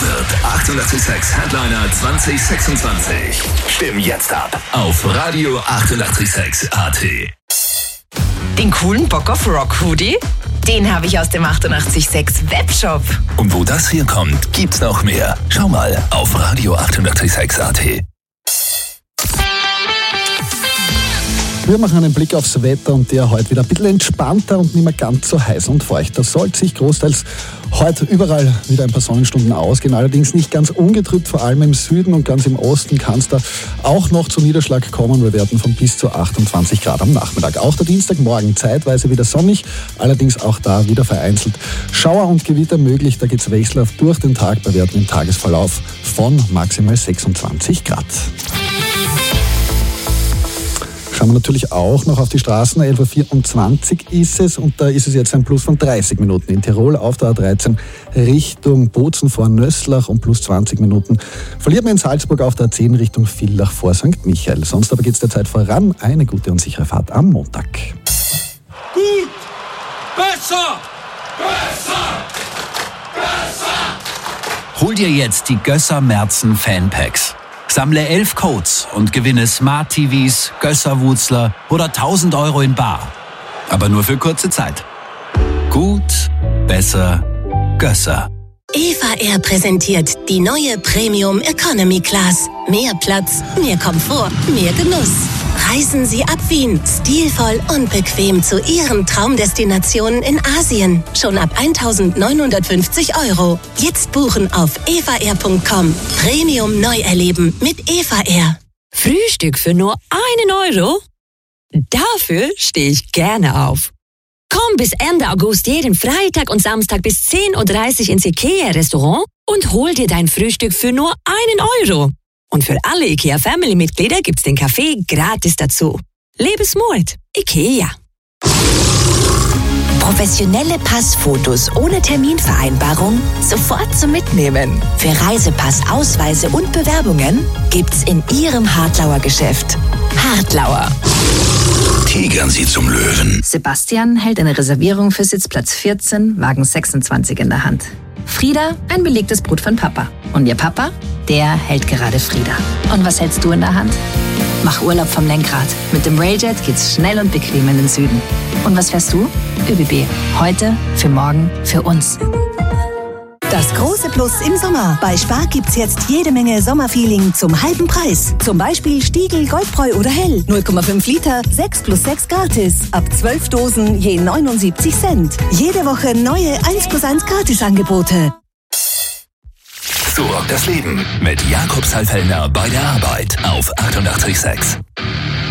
wird 886 Headliner 2026. Stimm jetzt ab auf Radio 886 AT. Den coolen Bock auf Rock Hoodie? Den habe ich aus dem 886 Webshop. Und wo das hier kommt, gibt's noch mehr. Schau mal auf Radio 886 AT. Wir machen einen Blick aufs Wetter und der heute wieder ein bisschen entspannter und nicht mehr ganz so heiß und feucht. Das sollte sich großteils heute überall wieder ein paar Sonnenstunden ausgehen. Allerdings nicht ganz ungetrübt, vor allem im Süden und ganz im Osten kann es da auch noch zu Niederschlag kommen. Wir werden von bis zu 28 Grad am Nachmittag. Auch der Dienstagmorgen zeitweise wieder sonnig, allerdings auch da wieder vereinzelt Schauer und Gewitter möglich. Da geht es wechselhaft durch den Tag bei Werten im Tagesverlauf von maximal 26 Grad. Schauen wir natürlich auch noch auf die Straßen. 11.24 Uhr ist es und da ist es jetzt ein Plus von 30 Minuten. In Tirol auf der A13 Richtung Bozen vor Nösslach und plus 20 Minuten. Verliert man in Salzburg auf der A10 Richtung Villach vor St. Michael. Sonst aber geht es derzeit voran. Eine gute und sichere Fahrt am Montag. Gut! Besser! Besser! Besser! Hol dir jetzt die Gösser Merzen Fanpacks. Sammle 11 Codes und gewinne Smart TVs, Gösser-Wutzler oder 1.000 Euro in bar. Aber nur für kurze Zeit. Gut, besser, Gösser. EVA Air präsentiert die neue Premium Economy Class. Mehr Platz, mehr Komfort, mehr Genuss. Reisen Sie ab Wien, stilvoll und bequem zu Ihren Traumdestinationen in Asien. Schon ab 1.950 Euro. Jetzt buchen auf evaair.com. Premium neu erleben mit EVA Air. Frühstück für nur 1 Euro? Dafür stehe ich gerne auf. Komm bis Ende August jeden Freitag und Samstag bis 10.30 Uhr ins IKEA-Restaurant und hol dir dein Frühstück für nur 1 Euro. Und für alle IKEA-Family-Mitglieder gibt's den Kaffee gratis dazu. Lebe smart. IKEA. Professionelle Passfotos ohne Terminvereinbarung sofort zum Mitnehmen. Für Reisepass, Ausweise und Bewerbungen gibt's in Ihrem Hartlauer Geschäft. Hartlauer. Tigern Sie zum Löwen. Sebastian hält eine Reservierung für Sitzplatz 14, Wagen 26 in der Hand. Frieda, ein belegtes Brot von Papa. Und ihr Papa, der hält gerade Frieda. Und was hältst du in der Hand? Mach Urlaub vom Lenkrad. Mit dem Railjet geht's schnell und bequem in den Süden. Und was fährst du? ÖBB. Heute, für morgen, für uns. Das große Plus im Sommer. Bei Spar gibt's jetzt jede Menge Sommerfeeling zum halben Preis. Zum Beispiel Stiegl, Goldbräu oder Hell. 0,5 Liter, 6 plus 6 gratis. Ab 12 Dosen je 79 Cent. Jede Woche neue 1 plus 1 Gratisangebote. So rockt das Leben mit Jakob Salfellner bei der Arbeit auf 886.